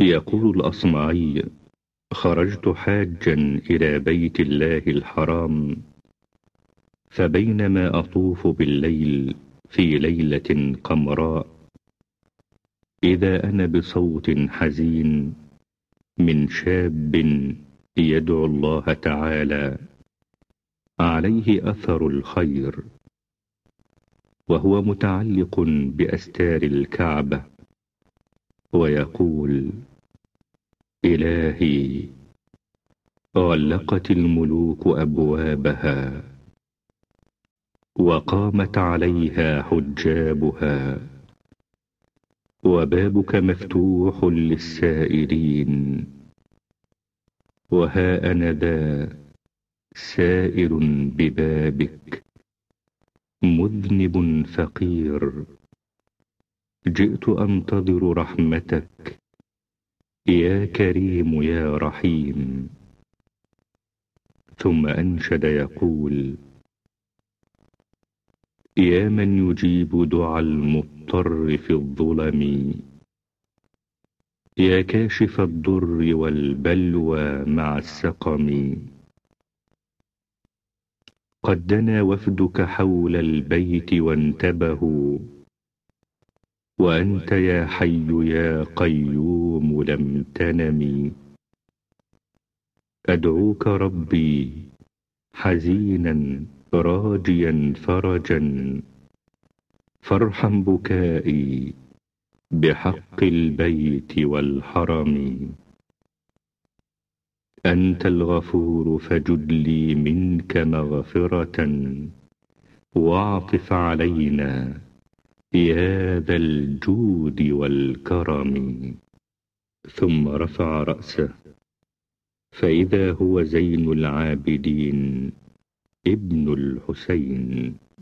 يقول الأصمعي: خرجت حاجا إلى بيت الله الحرام، فبينما أطوف بالليل في ليلة قمراء، إذا أنا بصوت حزين من شاب يدعو الله تعالى، عليه أثر الخير، وهو متعلق بأستار الكعبة، ويقول: إلهي، غلقت الملوك أبوابها، وقامت عليها حجابها، وبابك مفتوح للسائلين، وها أنا ذا سائر ببابك، مذنب فقير، جئت أنتظر رحمتك يا كريم يا رحيم. ثم أنشد يقول: يا من يجيب دعاء المضطر في الظلم، يا كاشف الضر والبلوى مع السقم، قد دنا وفدك حول البيت وانتبهوا، وأنت يا حي يا قيوم لم تنم. أدعوك ربي حزينا راجيا فرجا، فارحم بكائي بحق البيت والحرم. أنت الغفور فجد لي منك مغفرة، واعطف علينا يا ذا الجود والكرم. ثم رفع رأسه فإذا هو زين العابدين ابن الحسين.